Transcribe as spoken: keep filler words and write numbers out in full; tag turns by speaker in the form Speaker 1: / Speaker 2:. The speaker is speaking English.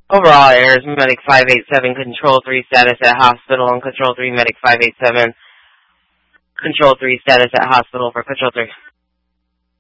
Speaker 1: Overall errors, Medic five eight seven, Control three status at hospital, and Control three, Medic five eight seven, Control three status at hospital for Control three.